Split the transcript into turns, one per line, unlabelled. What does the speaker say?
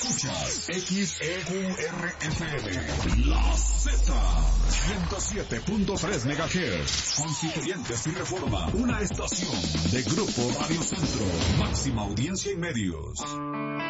Escuchas XEQRFM, La Z, 107.3 MHz, Constituyentes y Reforma, una estación de Grupo Radio Centro, máxima audiencia y medios.